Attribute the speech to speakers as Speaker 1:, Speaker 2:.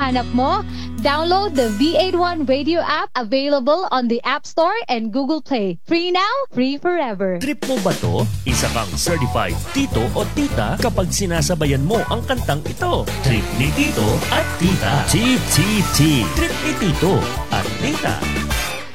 Speaker 1: hinahanap mo? Download the V81 Radio app, available on the App Store and Google Play. Free now, free forever.
Speaker 2: Trip mo ba to? Isa kang certified tito o tita kapag sinasabayan mo ang kantang ito. Trip ni Tito at Tita. TTT. Trip ni Tito at Tita.